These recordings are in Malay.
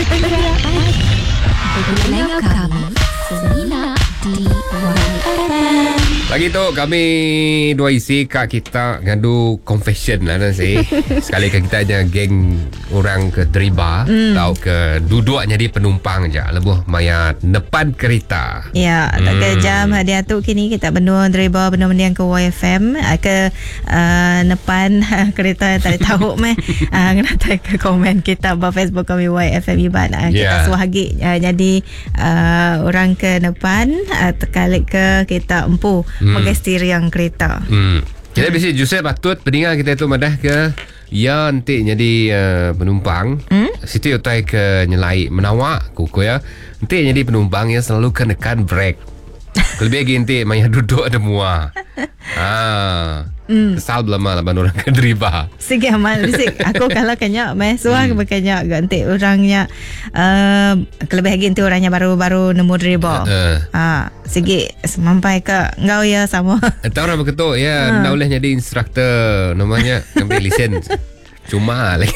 Dengar kami Semina di YFM. Lagi tu kami dua isi kak kita ngadu confession lah nasi. Sekali kita aja geng orang ke deriba tau ke duduk jadi penumpang aja lebuh maya depan kereta. Ya, tak ke jam hadiah tu kini kita benua deriba benua mendiang ke YFM ke depan kereta tak tahu meh kena tak ke komen kita ba Facebook kami YFM Iban kita suahagi jadi orang ke depan terkalik ke kita empu pakai steering kereta. Kita bisa justru patut pendengar kita tu madah ke ya nanti jadi penumpang situ utai ke nyelai menawak kuku ya nanti jadi penumpang ya selalu kenekan brake. Lebih lagi nanti maya duduk ada muah. Kesal belum lah orang ke deriba. Sige amal bisik aku kalau kenyak meh suah kenyak ganti orangnya lebih lagi nanti orangnya baru nemu deriba. Sige sampai ke ngau ya sama. Tahu orang begitu ya nak boleh jadi instruktor namanya ambil lesen. Cuma lagi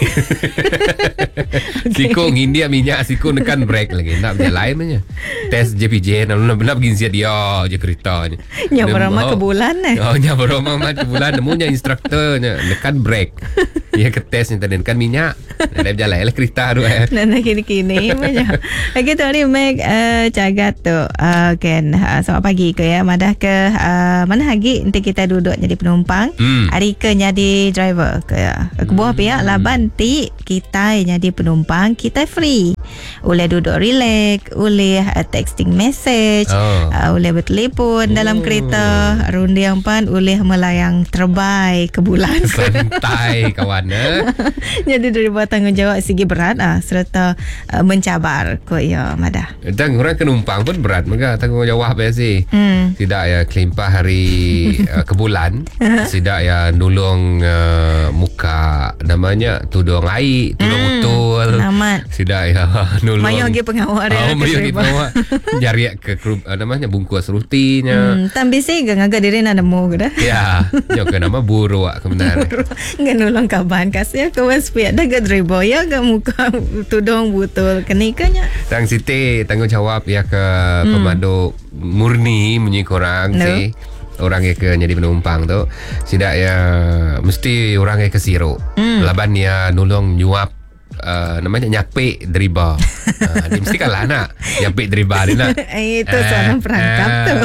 Siko ngindia minyak Siko nekan brake lagi nak berjalan aja tes JPJ nak pergi siap dia je keretanya nya berapa ke bulan nya berapa ke bulan nemunya instruktornya nekan brake ya ke tes ni tadi nekan minyak nak berjalan lah kereta tu nak kini banyak lagi tu hari Meg cagat tu kan selamat pagi ke ya madah ke mana lagi nanti kita duduk jadi penumpang hari ke jadi driver ke ya ke buah pihak laban ti kita jadi penumpang kita free boleh duduk relax boleh texting message boleh bertelefon dalam kereta rundiang pan boleh melayang terbaik ke bulan santai kawan jadi daripada tanggungjawab segi berat serta mencabar ko ya madah dan orang penumpang pun berat maka tanggungjawab ya sih tidak ya kelimpah hari ke bulan tidak ya nulung muka namanya tudung air tudung betul tidak ya nulung mayo lagi pengawal dia mayo lagi pengawal jari ke namanya bungkus rutinya tambah sih ngagak diri nak nemu ke dah ya nyoka nama buru kebenar ngan nulung kaban kasih ke waspia dah ke dribo ya ke muka tudung betul kenikanya tang siti tanggungjawab ya ke pemandu murni menyi korang sih orang yang ke jadi penumpang tu tidak ya mesti orang yang ke siro laban ya nulung nyuap namanya nyapik deriba dia mesti kalah nak nyapik deriba dia nak itu soalan perangkap tu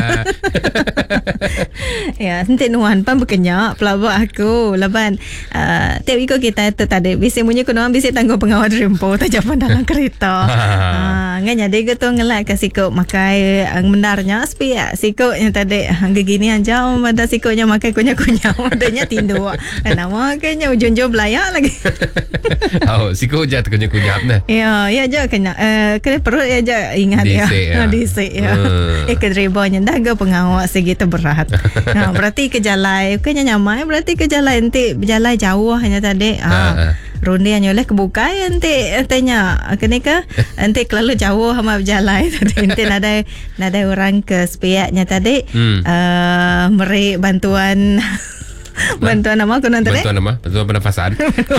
ya nanti nuan pun berkenyak pelabak aku laban tiap ikut kita tu tadi bisa bunyi kunuan bisa tanggung pengawal rempo tajapan dalam kereta nganya dia tu ngelak ke sikuk makai mendarnya sepia sikuknya tadi gini aja ada sikuknya makai kunyah-kunyah adanya tindu nama kayaknya ujung-ujung belayak lagi sikuk je kunyah-kunyah nah ya je kena kena perut aja ingat disik ya ke dribanya dah ke pengawal segitu berat berarti ke jalan kayaknya nyamai berarti ke jalan nanti berjalan jauh hanya tadi Rundi hanya oleh kebuka nanti tanya kena ke nanti kelalu jauh sama berjalan nanti nada orang ke sepiaknya tadi meri bantuan nama aku nanti bantuan pernafasan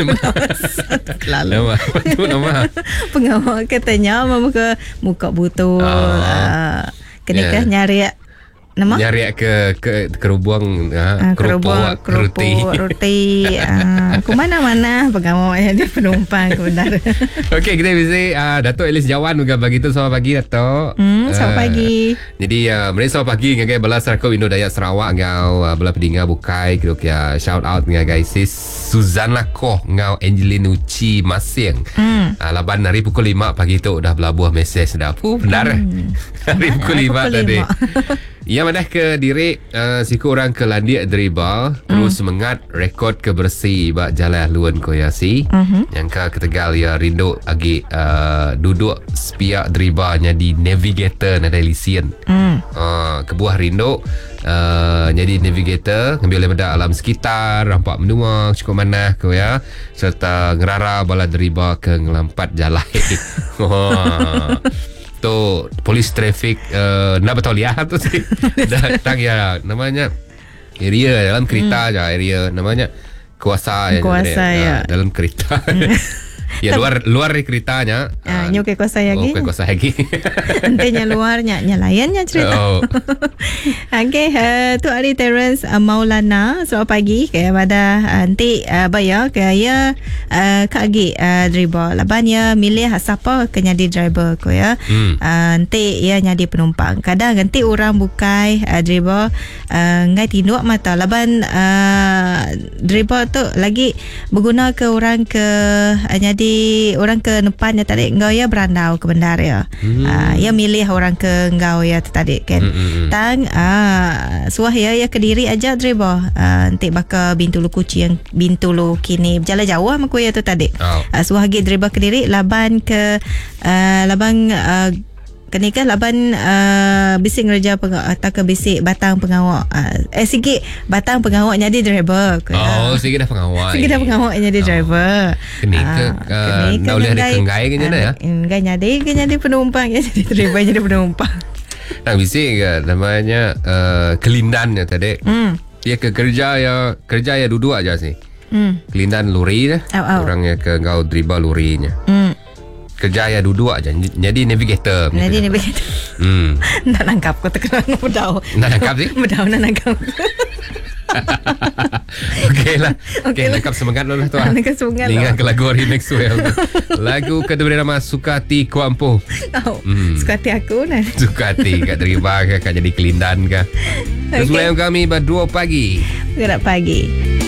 lalu bantuan nama pengawal katanya muka butuh kena nyari nama nyari ke kerubung kerupuk roti ke mana-mana pengawalnya di penumpang benar. Okey kita bisa Dato' Elis Jawan juga bagi tu selamat pagi Dato'. Selamat pagi. Jadi mereka selamat pagi ngagai belas Sarko Indo Dayak Sarawak ngau belah pedinga bukai kira shout out ngagai sis Suzana Koh ngau Angelina Uci Masing. Laban hari pukul 5 pagi tu dah belabuh mesej dah. Benar. Hari pukul 5 tadi. Ia madah ke diri siku orang ke landia deriba terus semangat rekod kebersih bak jalan luan koyasi yang ke Tegal ya rindu agi duduk spiak deribanya di navigator nada lisian kebuah rindu jadi navigator ngambil daripada alam sekitar rampak menua cukup mana ko ya serta ngerara bala deriba ke ngelampat jalan tu polis trafik nak betul ya tu sih datang ya namanya area dalam kereta aja area namanya kuasa ya dalam kereta Ya luar ceritanya. Nyo ke kosa lagi. Ke kosa lagi. Nantinya luarnya layannya cerita. Okey, tu hari Terence Maulana. Selamat pagi ke pada nanti bayar ke ya kaki driver. Laban ya milih siapa ke jadi driver ko ya. Nanti ya jadi penumpang. Kadang nanti orang bukai driver ngai tinduk mata. Laban driver tu lagi berguna ke orang ke jadi orang ke depannya tadi engkau ya berandau ke bandar ya. Ya milih orang ke engkau ya tadi kan. Tang suah ya Kediri aja driver. Nanti bakal Bintulu Kuching Bintulu kini berjalan jauh sama ku ya tu tadi. Suah lagi driver Kediri laban ke laban kenikah laban bising reja atau ke bisik batang pengawak sikit batang pengawak jadi driver sikit dah pengawak jadi driver kenikah dah boleh ada kenggai ke nyada ya kenggai jadi penumpang ya jadi driver jadi penumpang nah bisik namanya kelindan ya tadi dia ke kerja ya duduk aja sih kelindan lori dah orang ya ke ngau driver lorinya kerja ya duduk aja jadi navigator nak nangkap kau terkenal bedau nak nangkap sih bedau nak nangkap Okey lah nangkap semangat lo lah tuan nangkap semangat ingat ke lagu hari next well lagu kedua nama Sukati Kuampu Sukati aku nah Sukati kat terima ke kat jadi kelindan ke terus kami berdua pagi gerak pagi